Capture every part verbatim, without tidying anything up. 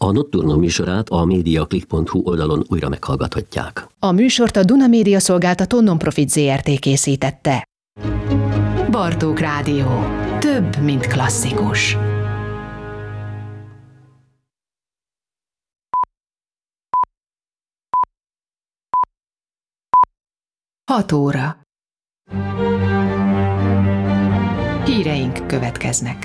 A Nocturno műsorát a mediaclick pont hu oldalon újra meghallgathatják. A műsort a Duna Média Szolgáltató Nonprofit zé er té készítette. Bartók Rádió. Több, mint klasszikus. Hat óra. Híreink következnek.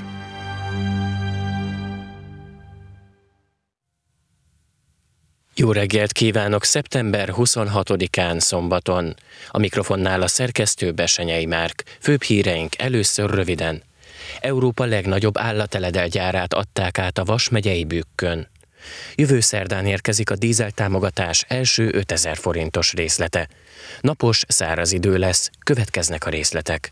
Jó reggelt kívánok szeptember huszonhatodikán szombaton. A mikrofonnál a szerkesztő Besenyei Márk. Főbb híreink először röviden. Európa legnagyobb állateledel-gyárát adták át a Vas megyei Bükkön. Jövő szerdán érkezik a dízeltámogatás első ötezer forintos részlete. Napos, száraz idő lesz, következnek a részletek.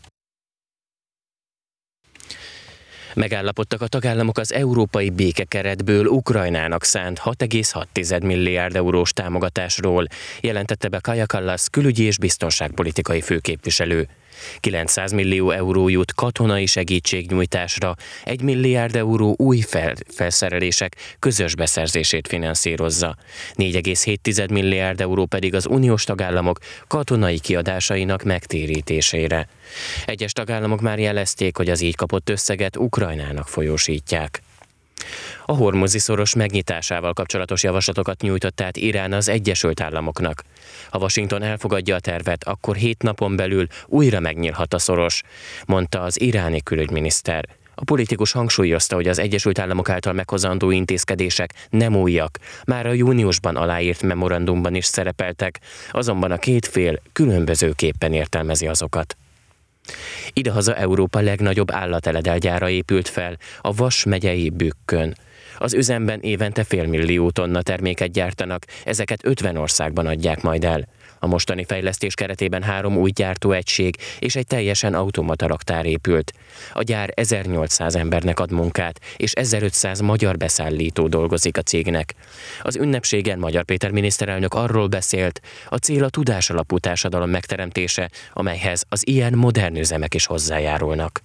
Megállapodtak a tagállamok az európai békekeretből Ukrajnának szánt hat egész hat milliárd eurós támogatásról, jelentette be Kaja Kallas külügyi és biztonságpolitikai főképviselő. kilencszáz millió euró jut katonai segítségnyújtásra, egy milliárd euró új fel- felszerelések közös beszerzését finanszírozza. négy egész hét milliárd euró pedig az uniós tagállamok katonai kiadásainak megtérítésére. Egyes tagállamok már jelezték, hogy az így kapott összeget Ukrajnának folyósítják. A Hormuzi szoros megnyitásával kapcsolatos javaslatokat nyújtott át Irán az Egyesült Államoknak. Ha Washington elfogadja a tervet, akkor hét napon belül újra megnyílhat a szoros, mondta az iráni külügyminiszter. A politikus hangsúlyozta, hogy az Egyesült Államok által meghozandó intézkedések nem újak, már a júniusban aláírt memorandumban is szerepeltek, azonban a két fél különbözőképpen értelmezi azokat. Idehaza Európa legnagyobb állateledelgyára épült fel, a Vas megyei Bükkön. Az üzemben évente félmillió tonna terméket gyártanak, ezeket ötven országban adják majd el. A mostani fejlesztés keretében három új gyártóegység és egy teljesen automata raktár épült. A gyár ezernyolcszáz embernek ad munkát, és ezerötszáz magyar beszállító dolgozik a cégnek. Az ünnepségen Magyar Péter miniszterelnök arról beszélt, a cél a tudásalapú társadalom megteremtése, amelyhez az ilyen modern üzemek is hozzájárulnak.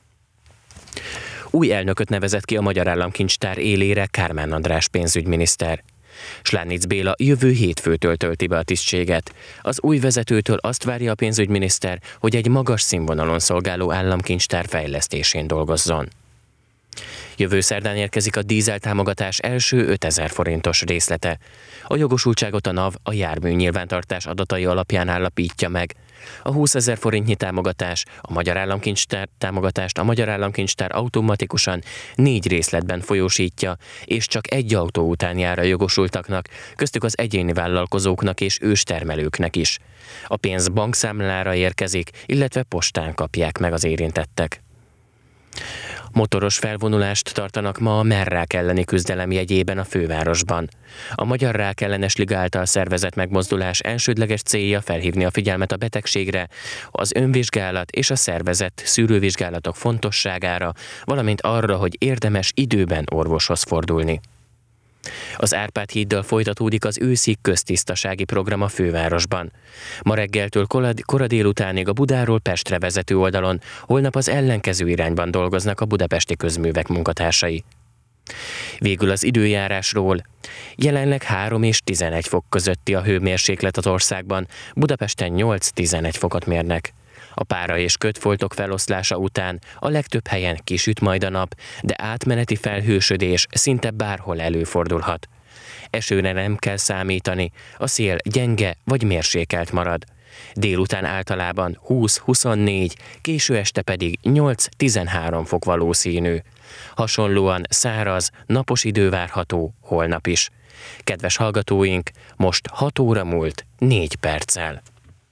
Új elnököt nevezett ki a Magyar Államkincstár élére Kármán András pénzügyminiszter. Slánitz Béla jövő hétfőtől tölti be a tisztséget. Az új vezetőtől azt várja a pénzügyminiszter, hogy egy magas színvonalon szolgáló államkincstár fejlesztésén dolgozzon. Jövő szerdán érkezik a dízeltámogatás első ötezer forintos részlete. A jogosultságot a NAV a jármű nyilvántartás adatai alapján állapítja meg. A húszezer forintnyi támogatás, a Magyar Államkincstár támogatást a Magyar Államkincstár automatikusan négy részletben folyósítja, és csak egy autó után jár a jogosultaknak, köztük az egyéni vállalkozóknak és őstermelőknek is. A pénz bankszámlára érkezik, illetve postán kapják meg az érintettek. Motoros felvonulást tartanak ma a merrák elleni küzdelem jegyében a fővárosban. A Magyar Rákellenes Liga által szervezett megmozdulás elsődleges célja felhívni a figyelmet a betegségre, az önvizsgálat és a szervezett szűrővizsgálatok fontosságára, valamint arra, hogy érdemes időben orvoshoz fordulni. Az Árpád híddal folytatódik az őszi köztisztasági program a fővárosban. Ma reggeltől kora délutánig a Budáról Pestre vezető oldalon, holnap az ellenkező irányban dolgoznak a budapesti közművek munkatársai. Végül az időjárásról. Jelenleg három és tizenegy fok közötti a hőmérséklet az országban, Budapesten nyolc-tizenegy fokot mérnek. A pára és kötfoltok feloszlása után a legtöbb helyen kisüt majd a nap, de átmeneti felhősödés szinte bárhol előfordulhat. Esőre nem kell számítani, a szél gyenge vagy mérsékelt marad. Délután általában húsz-huszonnégy, késő este pedig nyolc-tizenhárom fok valószínű. Hasonlóan száraz, napos idő várható holnap is. Kedves hallgatóink, most hat óra múlt négy perccel.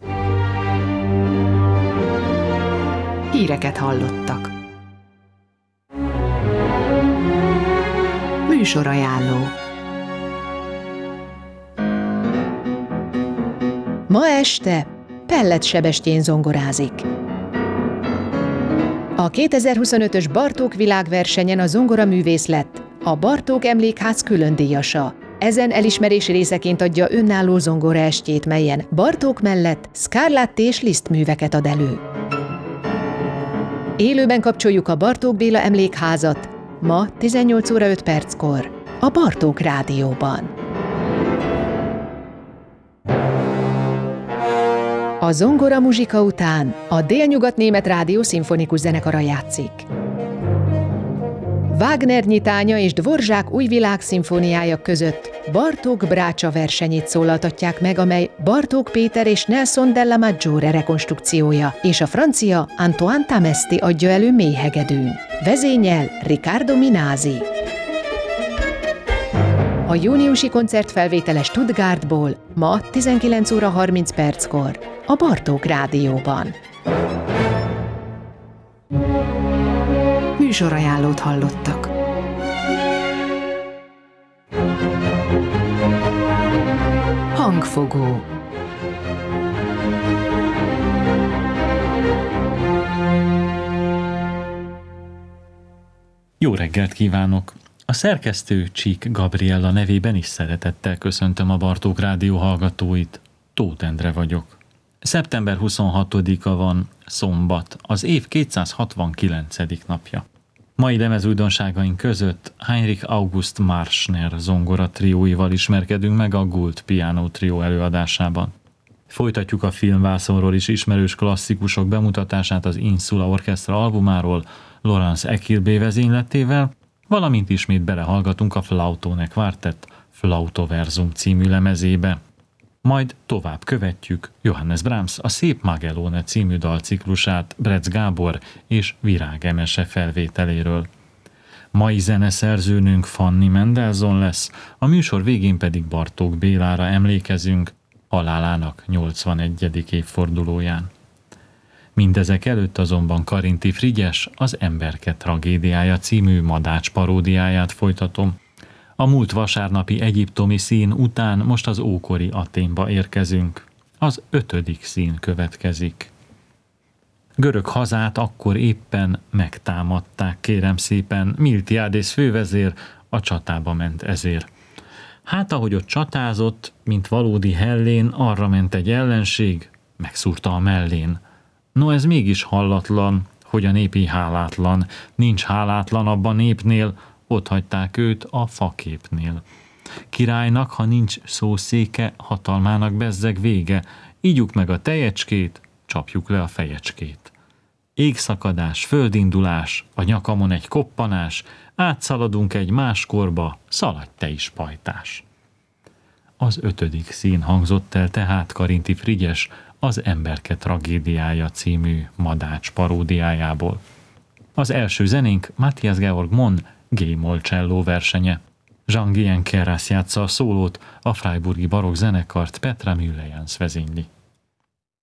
Híreket hallottak. Műsorajánló. Ma este Pellet Sebestyén zongorázik. A kétezer-huszonötös Bartók világversenyen a zongoraművész lett a Bartók Emlékház különdíjasa. Ezen elismerés részeként adja önálló zongoraestjét, melyen Bartók mellett Scarlatti és Liszt műveket ad elő. Élőben kapcsoljuk a Bartók Béla Emlékházat ma tizennyolc óra öt perckor. a Bartók Rádióban. A zongora muzsika után a Délnyugat-német Rádió szimfonikus zenekara játszik. Wagner nyitánya és Dvorzsák új világszimfóniája között Bartók Brácsa versenyét szólaltatják meg, amely Bartók Péter és Nelson della Maggiore rekonstrukciója, és a francia Antoine Tamesti adja elő mélyhegedűn. Vezényel Riccardo Minasi. A júniusi koncertfelvétele Stuttgartból ma tizenkilenc óra harminc perckor a Bartók Rádióban. Műsorajánlót hallottak. Hangfogó. Jó reggelt kívánok! A szerkesztő Csík Gabriella nevében is szeretettel köszöntöm a Bartók Rádió hallgatóit. Tóth Endre vagyok. szeptember huszonhatodika van, szombat, az év kétszázhatvankilencedik napja. Mai lemezújdonságaink között Heinrich August Marschner zongora trióival ismerkedünk meg a Gould Piano Trio előadásában. Folytatjuk a filmvászonról is ismerős klasszikusok bemutatását az Insula Orchestra albumáról Laurence Ekilbé vezényletével, valamint ismét belehallgatunk a Flautone Quartet Flautoversum című lemezébe. Majd tovább követjük Johannes Brahms a Szép Magellone című dalciklusát Bretz Gábor és Virág Emese felvételéről. Mai zeneszerzőnünk Fanny Mendelssohn lesz, a műsor végén pedig Bartók Bélára emlékezünk, halálának nyolcvanegyedik évfordulóján. Mindezek előtt azonban Karinti Frigyes az Emberke tragédiája című Madács paródiáját folytatom. A múlt vasárnapi egyiptomi szín után most az ókori Athénba érkezünk. Az ötödik szín következik. Görög hazát akkor éppen megtámadták, kérem szépen, Miltiádész fővezér a csatába ment ezért. Hát ahogy ott csatázott, mint valódi hellén, arra ment egy ellenség, megszúrta a mellén. No, ez mégis hallatlan, hogy a népi hálátlan, nincs hálátlanabb a népnél, ott hagyták őt a faképnél. Királynak, ha nincs szószéke, hatalmának bezzeg vége, ígyuk meg a tejecskét, csapjuk le a fejecskét. Égszakadás, földindulás, a nyakamon egy koppanás, átszaladunk egy más korba, szaladj te is pajtás. Az ötödik szín hangzott el tehát Karinti Frigyes az Emberke tragédiája című Madács paródiájából. Az első zenénk Matthias Georg Mon G-moll cselló versenye. Jean-Guyen Queyras játsza a szólót, a freiburgi barokk zenekart Petra Müllejans vezényli.